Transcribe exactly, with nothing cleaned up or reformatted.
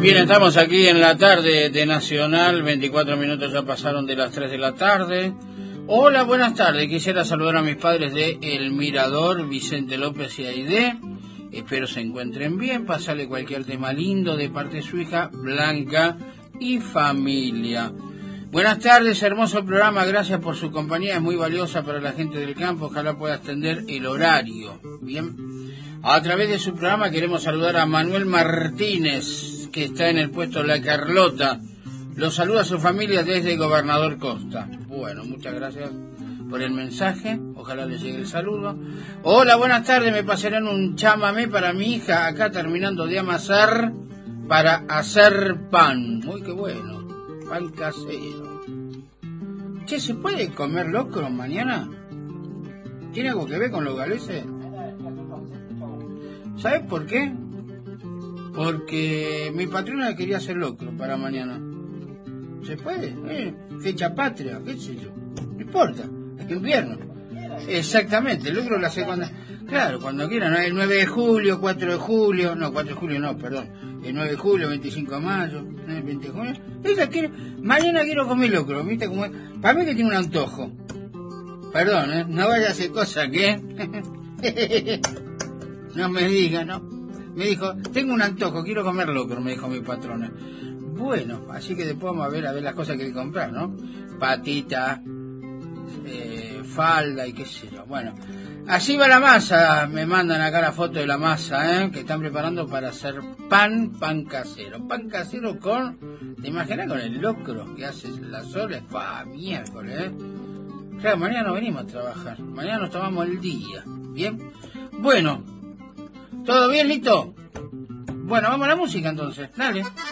Bien, estamos aquí en la tarde de Nacional, veinticuatro minutos ya pasaron de las tres de la tarde. Hola, buenas tardes, quisiera saludar a mis padres de El Mirador, Vicente López y Aide. Espero se encuentren bien, pasarle cualquier tema lindo de parte de su hija Blanca y familia. Buenas tardes, hermoso programa, gracias por su compañía, es muy valiosa para la gente del campo, ojalá pueda extender el horario. Bien, a través de su programa queremos saludar a Manuel Martínez, que está en el puesto La Carlota. Los saluda a su familia desde Gobernador Costa. Bueno, muchas gracias por el mensaje, ojalá le llegue el saludo. Hola, buenas tardes, me pasarán un chamamé para mi hija, acá terminando de amasar para hacer pan. Muy que bueno, pan casero. Che, ¿se puede comer locro mañana? ¿Tiene algo que ver con los galeses? ¿Sabes por qué? Porque mi patrona quería hacer locro para mañana. ¿Se puede? Eh, fecha patria, qué sé yo. No importa, es que invierno. Exactamente, el locro lo hace cuando... Claro, cuando quieran, ¿no? El nueve de julio, cuatro de julio... No, cuatro de julio no, perdón. El nueve de julio, veinticinco de mayo, el veinte de junio. Ella quiere... Mañana quiero comer locro, ¿viste? Como... Para mí que tiene un antojo. Perdón, ¿eh? No vaya a hacer cosa que... No me diga, ¿no? Me dijo, tengo un antojo, quiero comer locro, me dijo mi patrona. Bueno, así que después vamos a ver a ver las cosas que hay que comprar, ¿no? Patita, eh, falda y qué sé yo. Bueno, así va la masa. Me mandan acá la foto de la masa, ¿eh? Que están preparando para hacer pan, pan casero. Pan casero con, ¿te imaginas con el locro que hace la sola? ¡Pah, miércoles, eh! Claro, mañana no venimos a trabajar. Mañana nos tomamos el día. ¿Bien? Bueno, ¿todo bien, Lito? Bueno, vamos a la música entonces. Dale.